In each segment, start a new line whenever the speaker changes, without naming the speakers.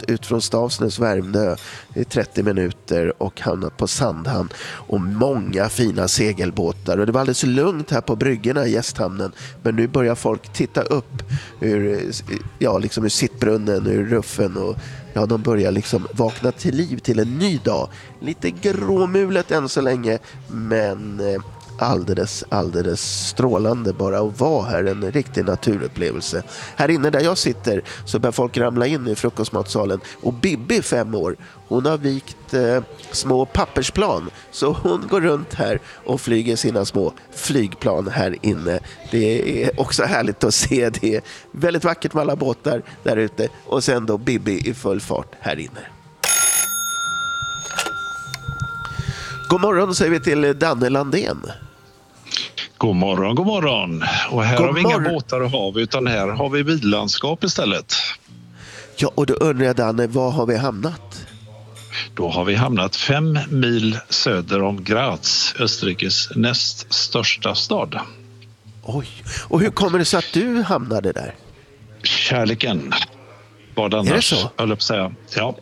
ut från Stavsnäs Värmdö i 30 minuter och hamnat på Sandhamn och många fina segelbåtar. Och det var alldeles lugnt här på bryggorna i gästhamnen, men nu börjar folk titta upp ur sittbrunnen, ur ruffen, och de börjar liksom vakna till liv till en ny dag. Lite gråmulet än så länge, men alldeles strålande bara att vara här, en riktig naturupplevelse. Här inne där jag sitter så börjar folk ramla in i frukostmatsalen, och Bibi, 5 år, hon har vikt små pappersplan, så hon går runt här och flyger sina små flygplan här inne. Det är också härligt att se. Det är väldigt vackert med alla båtar där ute, och sen då Bibi i full fart här inne. God morgon säger vi till Danne Landén.
God morgon, god morgon. Och här har vi inga båtar och hav, utan här har vi billandskap istället.
Ja, och då undrar jag, Danne, var har vi hamnat?
Då har vi hamnat 5 mil söder om Graz, Österrikes näst största stad.
Oj, och hur kommer det sig att du hamnade där?
Kärleken. Vad annars?
Är det så?
Jag höll på att säga. Ja.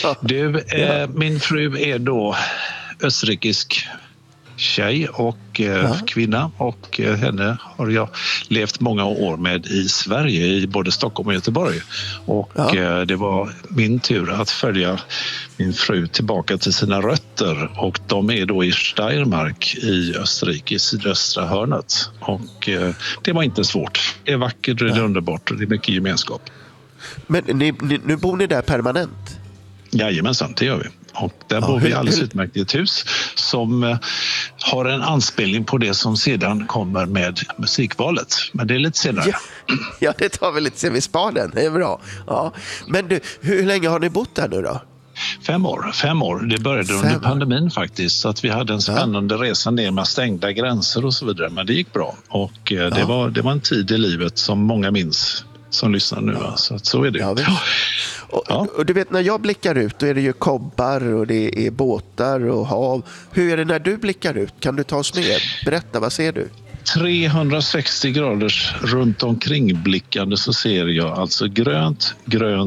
Min fru är då österrikisk tjej och kvinna, och henne har jag levt många år med i Sverige, i både Stockholm och Göteborg, och det var min tur att följa min fru tillbaka till sina rötter, och de är då i Steiermark i Österrike, i sydöstra hörnet, och det var inte svårt. Det är vackert, det är underbart och det är mycket gemenskap.
Men nu bor ni där permanent?
Jajamensan, det gör vi. Och där bor vi alldeles utmärkt i ett hus som har en anspelning på det som sedan kommer med musikvalet. Men det är lite senare.
Ja, det tar vi lite sen vid spaden. Det är bra. Ja. Men du, hur länge har ni bott där nu då?
5 år. 5 år. Det började under pandemin faktiskt. Så att vi hade en spännande resa ner med stängda gränser och så vidare. Men det gick bra. Och det var en tid i livet som många minns som lyssnar nu. Så är det. Och du vet, när jag blickar ut då är det ju kobbar och det är båtar och hav. Hur är det när du blickar ut? Kan du ta oss med? Berätta, vad ser du? 360 graders runt omkring blickande så ser jag alltså grönt.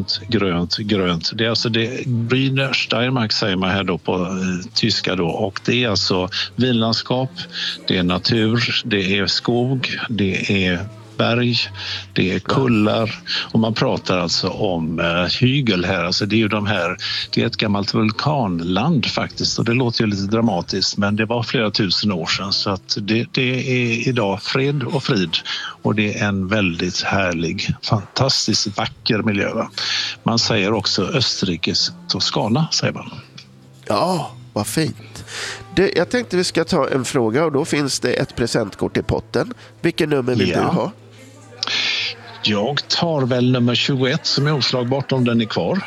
Det är alltså Grüne Steiermark säger man här då på tyska då, och det är alltså vinlandskap, det är natur, det är skog, det är berg, det är kullar, och man pratar alltså om hygel här, alltså det är ju det är ett gammalt vulkanland faktiskt, och det låter ju lite dramatiskt, men det var flera tusen år sedan, så att det är idag fred och frid, och det är en väldigt härlig, fantastiskt vacker miljö. Va? Man säger också Österrikes Toscana, säger man.
Ja, vad fint. Jag tänkte vi ska ta en fråga, och då finns det ett presentkort i potten. Vilken nummer vill du ha?
Jag tar väl nummer 21 som är oslagbart, om den är kvar.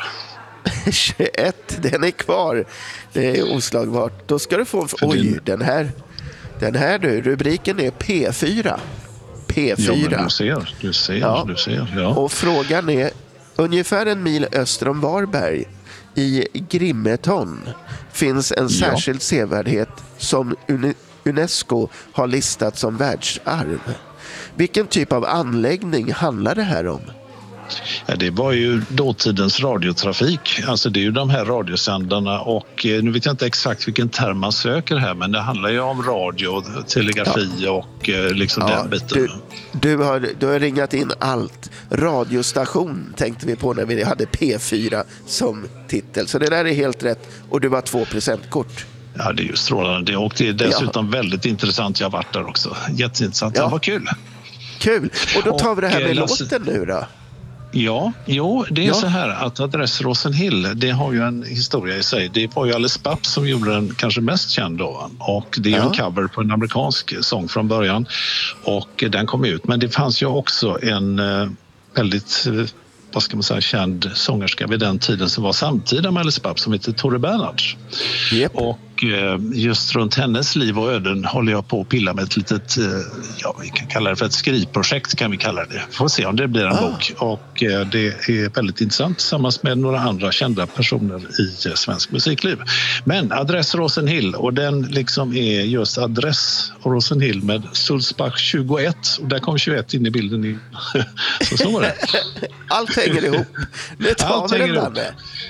21, den är kvar. Det är oslagbart. Då ska du få den här du, rubriken är P4. P4.
Ja, men du ser. Ja.
Och frågan är, ungefär 1 mil öster om Varberg i Grimeton finns en särskild sevärdhet som UNESCO har listat som världsarv. Vilken typ av anläggning handlar det här om?
Ja, det var ju dåtidens radiotrafik. Alltså det är ju de här radiosändarna, och nu vet jag inte exakt vilken term man söker här, men det handlar ju om radio, telegrafi och liksom den biten.
Du har ringat in allt. Radiostation tänkte vi på när vi hade P4 som titel. Så det där är helt rätt, och du har 2 presentkort.
Ja, det är ju strålande, och det är dessutom väldigt intressant. Jag har varit där också. Jätteintressant. Ja. Vad kul.
Kul. Och då tar vi det här med låten nu då.
Ja, det är så här att Adress Rosenhill, det har ju en historia i sig. Det var ju Alice Babs som gjorde den kanske mest känd då, och det är en cover på en amerikansk sång från början, och den kom ut. Men det fanns ju också en väldigt, vad ska man säga, känd sångerska vid den tiden som var samtida med Alice Babs, som heter Tore Bernhards.
Yep.
Och just runt hennes liv och öden håller jag på att pilla med ett litet, vi kan kalla det för ett skrivprojekt, kan vi kalla det. Får se om det blir en bok. Och det är väldigt intressant tillsammans med några andra kända personer i svensk musikliv. Men Adress Rosenhill, och den liksom är just Adress Rosenhill med Sulzbach 21, och där kom 21 in i bilden. Så var det.
Allt hänger ihop. Nu tar vi den där.